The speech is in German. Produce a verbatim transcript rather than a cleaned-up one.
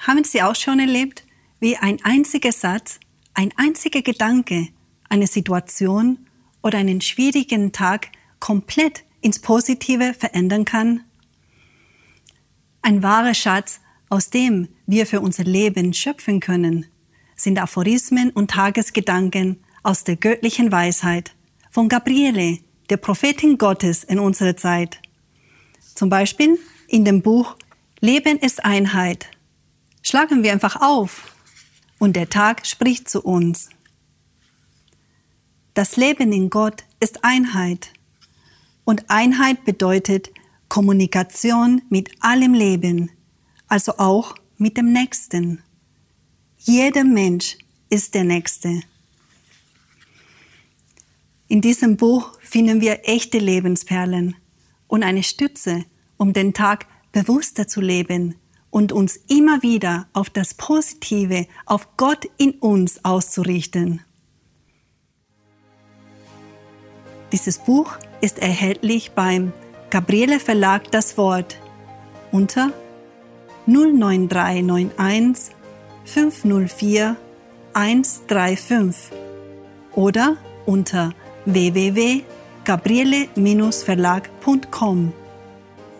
Haben Sie auch schon erlebt, wie ein einziger Satz, ein einziger Gedanke eine Situation oder einen schwierigen Tag komplett ins Positive verändern kann? Ein wahrer Schatz, aus dem wir für unser Leben schöpfen können, sind Aphorismen und Tagesgedanken aus der göttlichen Weisheit von Gabriele, der Prophetin Gottes in unserer Zeit. Zum Beispiel in dem Buch Leben ist Einheit. Schlagen wir einfach auf und der Tag spricht zu uns. Das Leben in Gott ist Einheit. Und Einheit bedeutet Kommunikation mit allem Leben, also auch mit dem Nächsten. Jeder Mensch ist der Nächste. In diesem Buch finden wir echte Lebensperlen und eine Stütze, um den Tag bewusster zu leben und uns immer wieder auf das Positive, auf Gott in uns auszurichten. Dieses Buch ist erhältlich beim Gabriele Verlag Das Wort unter null neun drei neun eins fünf null vier eins drei fünf oder unter w w w punkt gabriele Bindestrich verlag punkt com.